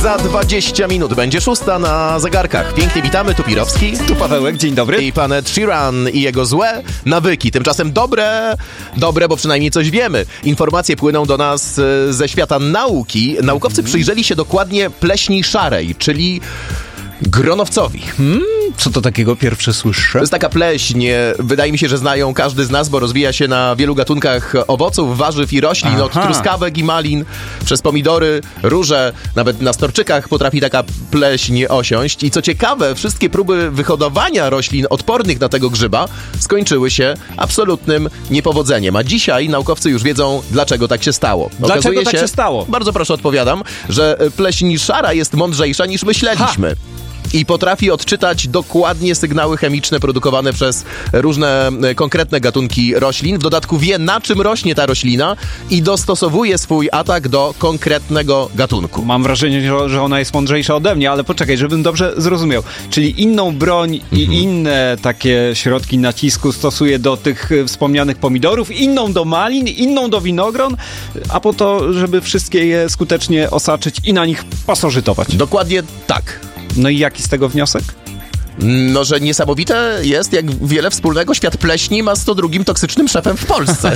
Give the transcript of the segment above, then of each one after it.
Za 20 minut będzie 6 na zegarkach. Pięknie witamy, tu Pirowski. Tu Pawełek, dzień dobry. I pan Ed Sheeran i jego złe nawyki. Tymczasem dobre, bo przynajmniej coś wiemy. Informacje płyną do nas ze świata nauki. Naukowcy przyjrzeli się dokładnie pleśni szarej, czyli gronowcowi. Co to takiego? Pierwsze słyszę. To jest taka pleśń, wydaje mi się, że znają każdy z nas, bo rozwija się na wielu gatunkach owoców, warzyw i roślin, od truskawek i malin, przez pomidory, róże, nawet na storczykach potrafi taka pleśń osiąść. I co ciekawe, wszystkie próby wyhodowania roślin odpornych na tego grzyba skończyły się absolutnym niepowodzeniem. A dzisiaj naukowcy już wiedzą, dlaczego tak się stało. Dlaczego tak się stało? Bardzo proszę, odpowiadam, że pleśń szara jest mądrzejsza niż myśleliśmy. I potrafi odczytać dokładnie sygnały chemiczne produkowane przez różne konkretne gatunki roślin. W dodatku wie, na czym rośnie ta roślina i dostosowuje swój atak do konkretnego gatunku. Mam wrażenie, że ona jest mądrzejsza ode mnie, ale poczekaj, żebym dobrze zrozumiał. Czyli inną broń i inne takie środki nacisku stosuje do tych wspomnianych pomidorów, inną do malin, inną do winogron, a po to, żeby wszystkie je skutecznie osaczyć i na nich pasożytować. Dokładnie tak. No i jaki z tego wniosek? No, że niesamowite jest, jak wiele wspólnego świat pleśni ma z 102 toksycznym szefem w Polsce.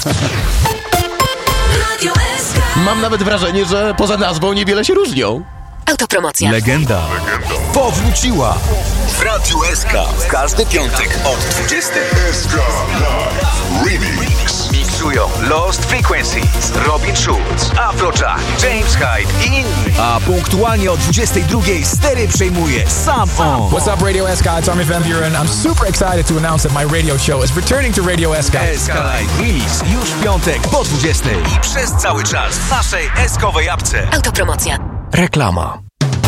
Mam nawet wrażenie, że poza nazwą niewiele się różnią. Autopromocja. Legenda powróciła w Radiu SK w każdy piątek od 20. SK Remix. Miksują Lost Frequencies, Robin Schulz, Afrojack, James Hyde i inni. A punktualnie o 22 stery przejmuje Sam On. What's up, Radio SK? It's Armin van Buren. I'm super excited to announce that my radio show is returning to Radio SK. SK Live Remix już w piątek po 20 i przez cały czas w naszej eskowej apce. Autopromocja. Reklama.